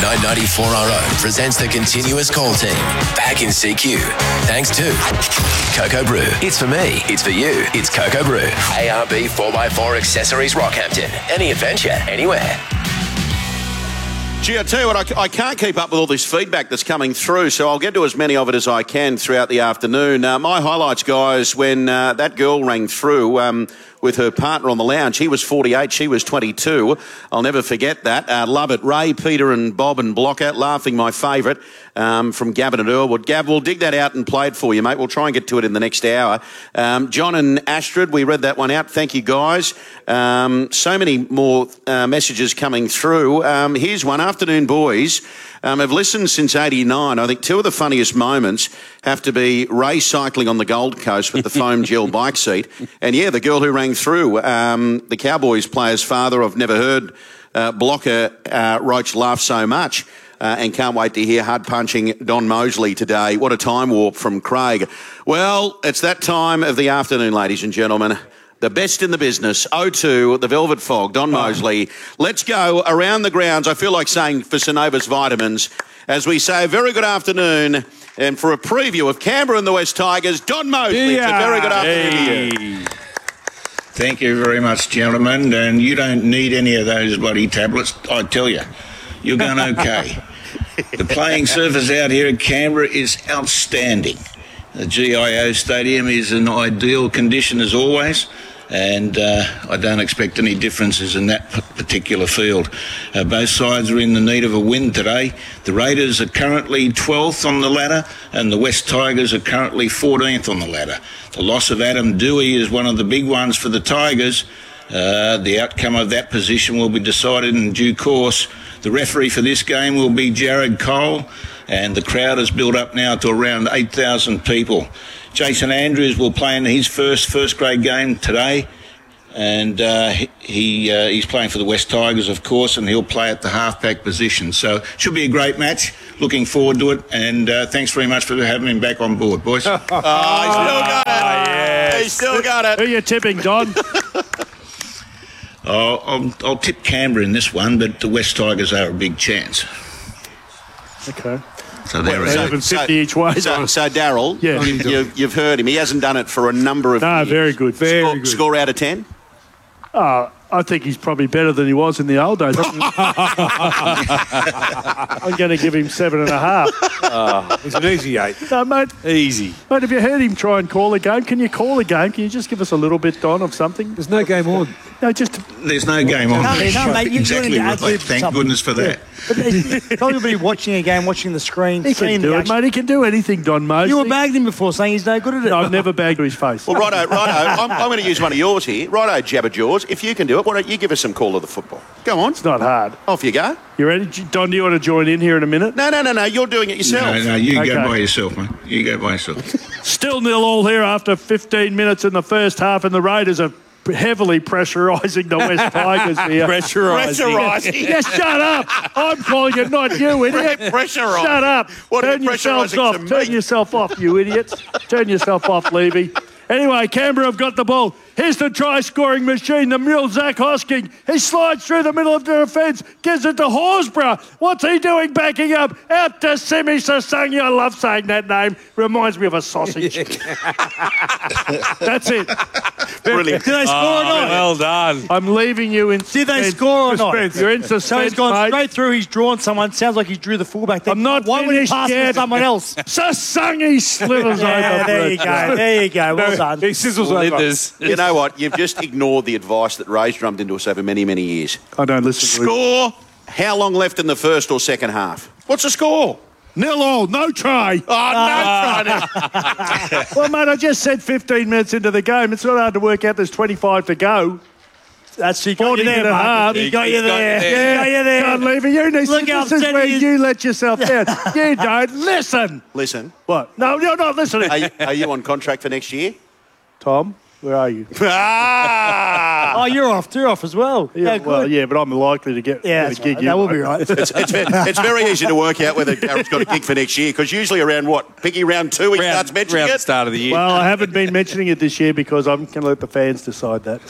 994RO presents the continuous call team back in CQ. Thanks to Cocoa Brew. It's for me. It's for you. It's Cocoa Brew. ARB 4x4 Accessories Rockhampton. Any adventure, anywhere. Gee, I tell you what, I can't keep up with all this feedback that's coming through, so I'll get to as many of it as I can throughout the afternoon. My highlights, guys, when that girl rang through with her partner on the lounge. He was 48, she was 22. I'll never forget that. Love it. Ray, Peter and Bob and Blocker, laughing, my favourite, from Gavin and Earlwood. Gav, we'll dig that out and play it for you, mate. We'll try and get to it in the next hour. John and Astrid, we read that one out. Thank you, guys. So many more messages coming through. Here's one. Afternoon, boys. I've listened since 89. I think two of the funniest moments have to be Ray cycling on the Gold Coast with the foam gel bike seat. And, yeah, the girl who rang through, the Cowboys player's father. I've never heard Blocker Roach laugh so much. And can't wait to hear hard punching Don Mosley today. What a time warp from Craig. Well, it's that time of the afternoon, ladies and gentlemen. The best in the business, O2, the Velvet Fog, Don Mosley. Let's go around the grounds. I feel like saying for Synovus Vitamins, as we say, very good afternoon. And for a preview of Canberra and the West Tigers, Don Mosley. It's a very good afternoon to you. Thank you very much, gentlemen. And you don't need any of those bloody tablets, I tell you. You're going okay. The playing surface out here at Canberra is outstanding. The GIO Stadium is in ideal condition as always, and I don't expect any differences in that particular field. Both sides are in the need of a win today. The Raiders are currently 12th on the ladder, and the West Tigers are currently 14th on the ladder. The loss of Adam Dewey is one of the big ones for the Tigers. The outcome of that position will be decided in due course. The referee for this game will be Jared Cole, and the crowd has built up now to around 8,000 people. Jason Andrews will play in his first grade game today, and he's playing for the West Tigers, of course, and he'll play at the halfback position. So should be a great match. Looking forward to it, and thanks very much for having him back on board, boys. He still got it. Yes. He still got it. Who are you tipping, Don? I'll tip Canberra in this one, but the West Tigers are a big chance. Okay. So they're 50 each way. So Darryl, yeah. you've heard him. He hasn't done it for a number of years. No, very good. Very good. Score out of 10? I think he's probably better than he was in the old days. I'm going to give him 7.5. It's an easy 8. No, mate. Easy. Mate, have you heard him try and call a game? Can you call a game? Can you just give us a little bit, Don, of something? There's no game on. No, just... There's no game on. No, mate, you're exactly doing right. Thank goodness for that. But probably watching a game, watching the screen. He can do it, mate. He can do anything, Don Mosley. You were bagged him before saying he's no good at it. No, I've never bagged to his face. Well, righto. I'm going to use one of yours here. Righto, Jabba Jaws. If you can do it, why don't you give us some call of the football? Go on. It's not hard. Off you go. You ready? Don, do you want to join in here in a minute? No. You're doing it yourself. No, you go by yourself, mate. You go by yourself. Still 0-0 here after 15 minutes in the first half, and the Raiders are heavily pressurising the West Tigers here. Pressurising. Yes, shut up. I'm calling it, not you, idiot. Pressurising. Shut up. What Turn yourselves off. Turn yourself off, you idiots. Turn yourself off, Levy. Anyway, Canberra have got the ball. Here's the try-scoring machine, the mule, Zach Hosking. He slides through the middle of the defence, gives it to Horsburgh. What's he doing backing up? Out to Simi Sasangi. I love saying that name. Reminds me of a sausage. That's it. Brilliant. Did they score or not? Well done. I'm leaving you in Did they score or not? You're in suspense, So he's gone mate. straight through. He's drawn someone. Sounds like he drew the fullback. I'm not Why would he finished pass yet. to someone else? Sasangi slithers Yeah, over. there you go. There you go. Well done. He sizzles over. Slithers. You know what? You've just ignored the advice that Ray's drummed into us over many, many years. I don't listen to him. Score. How long left in the first or second half? What's the score? 0-0, no try. Oh, no try. Well, mate, I just said 15 minutes into the game. It's not hard to work out there's 25 to go. That's he got 40 you there, and a half. He got you there. Yeah, He got you there. Can't leave it. You need Look how this is upset where he is. you let yourself down. You don't listen. Listen, What? No, you're not listening. are you on contract for next year? Tom? Where are you? Ah! Oh, you're off. You're off as well. Yeah, How well, good. yeah, but I'm likely to get Yeah, a that's gig. right. That will be right. It's very easy to work out whether Garrett's got a gig for next year, because usually around Piggy, round 2 he starts mentioning Round it. start of the year. Well, I haven't been mentioning it this year because I'm going to let the fans decide that.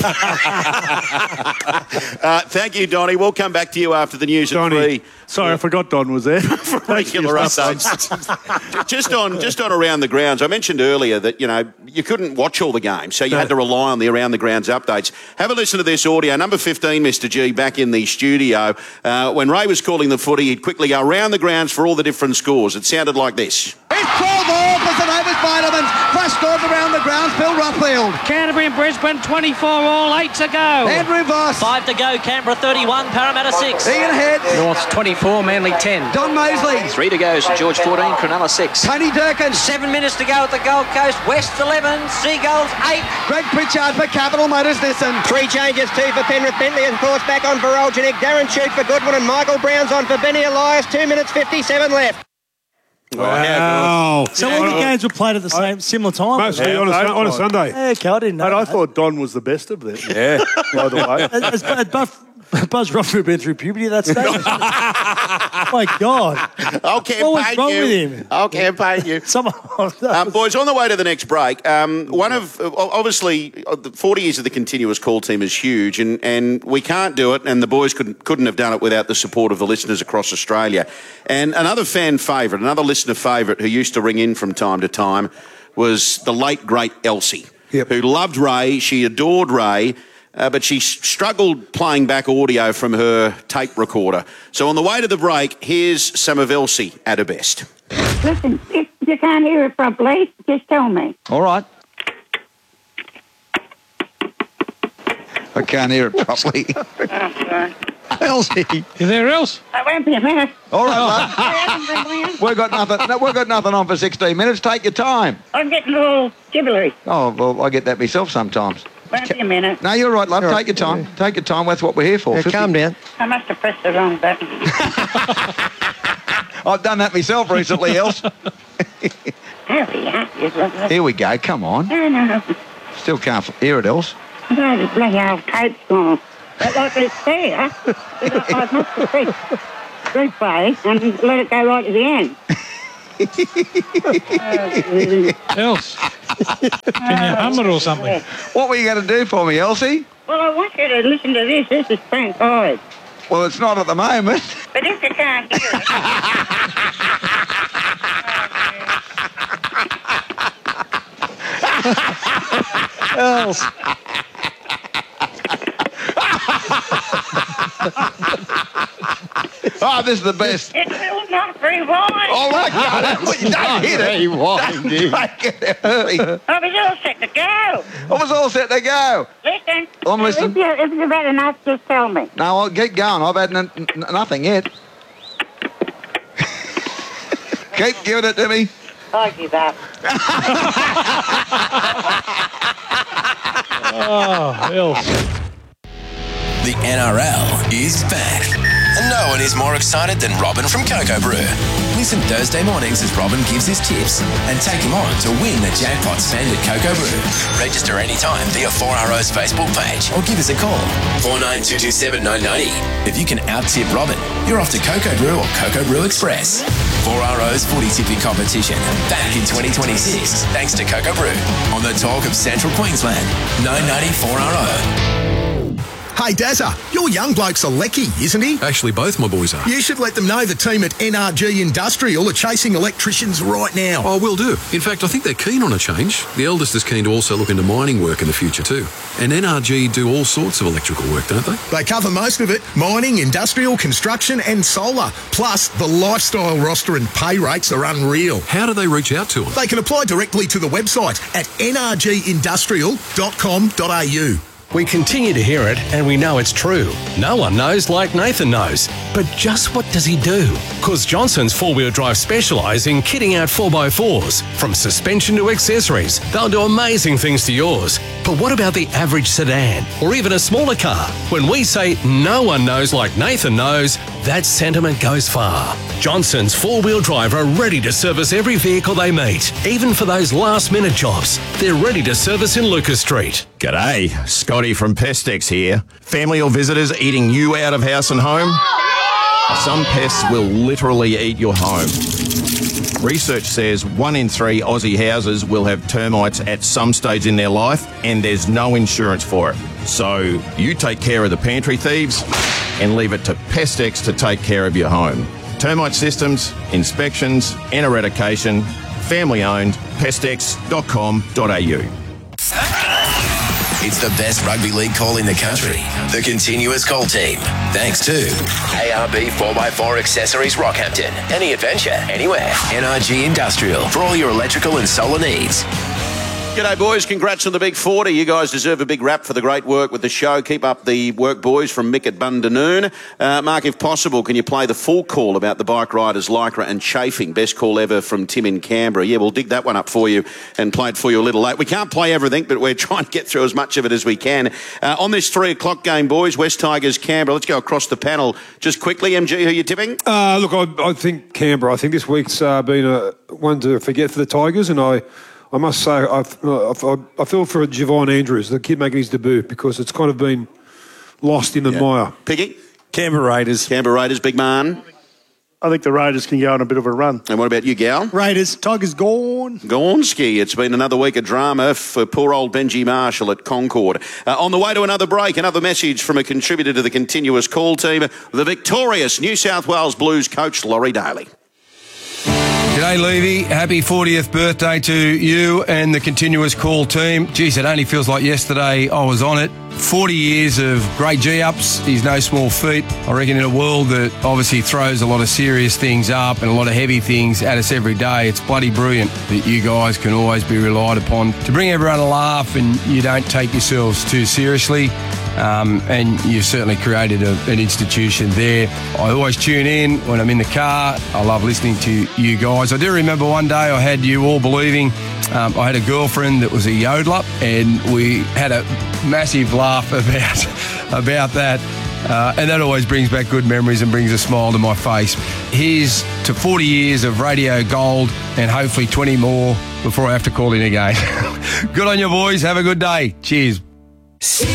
Thank you, Donnie. We'll come back to you after the news at 3. Sorry, I forgot Don was there. Regular updates. just on around the grounds, I mentioned earlier that you couldn't watch all the games, so you had to rely on the around the grounds updates. Have a listen to this audio. Number 15, Mr. G, back in the studio. When Ray was calling the footy, he'd quickly go around the grounds for all the different scores. It sounded like this. It's 12 all for St David's Vitamins. Fresh scores around the grounds. Bill Rothfield. Canterbury and Brisbane 24 all, 8 to go. Andrew Voss. 5 to go, Canberra 31, Parramatta 6. Ian Head. North's 24, Manly 10. Don Mosley. 3 to go, St George 14, Cronulla 6. Tony Durkin. 7 minutes to go at the Gold Coast, West 11, Seagulls 8. Greg Pritchard for Capital Motors Nissan. 3 changes, 2 for Penrith. Bentley and course back on for Olgenic. Darren Shute for Goodwin and Michael Brown's on for Benny Elias. 2 minutes 57 left. Wow. So all the games were played at the similar time. Mostly on a Sunday. Yeah, okay, I didn't know. And I that. thought Don was the best of them. Yeah. By the way. Has Buzz Rothfield been through puberty at that stage? My God. I'll campaign What was wrong with him? I'll campaign you. Boys, on the way to the next break, obviously the 40 years of the continuous call team is huge, and we can't do it, and the boys couldn't have done it without the support of the listeners across Australia. And another fan favourite, another listener favourite who used to ring in from time to time was the late, great Elsie, who loved Ray. She adored Ray. But she struggled playing back audio from her tape recorder. So on the way to the break, here's some of Elsie at her best. Listen, if you can't hear it properly, just tell me. All right. I can't hear it properly. Elsie. You there, Else? I won't be a minute. All right, love. We've got nothing on for 16 minutes. Take your time. I'm getting a little gibbly. Oh, well, I get that myself sometimes. Won't be a minute. No, you're right, love. Take your time. Yeah. Take your time. That's what we're here for. Yeah, calm down. I must have pressed the wrong button. I've done that myself recently, Else. Here we go. Come on. No. Still can't hear it, Else. No, the bloody old tape's gone. But like it's there, I must have pressed replay and let it go right to the end. Else? Can you hum it or something? What were you going to do for me, Elsie? Well, I want you to listen to this. This is Frank Hyde. Well, it's not at the moment. But if you can't hear it... Else. Oh, this is the best. It will not rewind. Oh, my God. You don't hit it. Rewind, dude. Don't get it early. I was all set to go. I was all set to go. Listen. I'm listening. If you've had enough, just tell me. No, I'll get going. I've had nothing yet. Keep giving it to me. I give up. Oh, Else. The NRL is back. And no one is more excited than Robin from Cocoa Brew. Listen Thursday mornings as Robin gives his tips and take him on to win the jackpot spend at Cocoa Brew. Register anytime via 4RO's Facebook page or give us a call, 49227990. If you can out-tip Robin, you're off to Cocoa Brew or Cocoa Brew Express. 4RO's footy tipping competition back in 2026 thanks to Cocoa Brew on the talk of Central Queensland, 990 4RO. Hey, Dazza, your young bloke's a lecky, isn't he? Actually, both my boys are. You should let them know the team at NRG Industrial are chasing electricians right now. Oh, will do. In fact, I think they're keen on a change. The eldest is keen to also look into mining work in the future too. And NRG do all sorts of electrical work, don't they? They cover most of it. Mining, industrial, construction and solar. Plus, the lifestyle roster and pay rates are unreal. How do they reach out to them? They can apply directly to the website at nrgindustrial.com.au. We continue to hear it and we know it's true. No one knows like Nathan knows. But just what does he do? Because Johnson's 4-wheel drive specialise in kitting out 4x4s. From suspension to accessories, they'll do amazing things to yours. But what about the average sedan or even a smaller car? When we say no one knows like Nathan knows, that sentiment goes far. Johnson's 4-wheel drive are ready to service every vehicle they meet, even for those last-minute jobs. They're ready to service in Lucas Street. G'day, Scotty from Pestex here. Family or visitors eating you out of house and home? Some pests will literally eat your home. Research says 1 in 3 Aussie houses will have termites at some stage in their life, and there's no insurance for it. So you take care of the pantry thieves and leave it to Pestex to take care of your home. Termite systems, inspections and eradication. Family owned. Pestex.com.au. It's the best rugby league call in the country. The Continuous Call Team. Thanks to ARB 4x4 Accessories Rockhampton. Any adventure, anywhere. NRG Industrial. For all your electrical and solar needs. G'day, boys. Congrats on the big 40. You guys deserve a big rap for the great work with the show. Keep up the work, boys, from Mick at Bundanoon. Mark, if possible, can you play the full call about the bike riders, Lycra and Chafing? Best call ever from Tim in Canberra. Yeah, we'll dig that one up for you and play it for you a little late. We can't play everything, but we're trying to get through as much of it as we can. On this 3 o'clock game, boys, West Tigers, Canberra. Let's go across the panel just quickly. MG, who are you tipping? Look, I think Canberra. I think this week's been one to forget for the Tigers, and I must say, I feel for Javon Andrews, the kid making his debut, because it's kind of been lost in the mire. Piggy? Canberra Raiders. Canberra Raiders, big man. I think the Raiders can go on a bit of a run. And what about you, Gal? Raiders. Tigers gone. Gornsky. It's been another week of drama for poor old Benji Marshall at Concord. On the way to another break, another message from a contributor to the Continuous Call Team, the victorious New South Wales Blues coach, Laurie Daly. G'day, Levy. Happy 40th birthday to you and the Continuous Call team. Geez, it only feels like yesterday I was on it. 40 years of great G-ups is no small feat. I reckon in a world that obviously throws a lot of serious things up and a lot of heavy things at us every day, it's bloody brilliant that you guys can always be relied upon to bring everyone a laugh and you don't take yourselves too seriously. And you've certainly created an institution there. I always tune in when I'm in the car. I love listening to you guys. I do remember one day I had you all believing I had a girlfriend that was a yodeler, and we had a massive laugh about that. And that always brings back good memories and brings a smile to my face. Here's to 40 years of radio gold and hopefully 20 more before I have to call in again. Good on you, boys. Have a good day. Cheers.